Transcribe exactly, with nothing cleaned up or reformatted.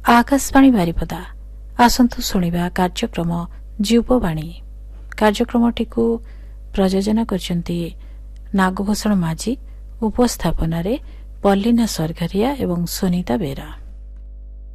आकाशवाणी बारिपदा आसंतु शुणिबा कार्यक्रम जीववाणी। कार्यक्रमटी को प्रयोजन करछन्ती नागभूषण माझी, उपस्थापन पल्लीना सरघरिया एवं सुनीता बेरा।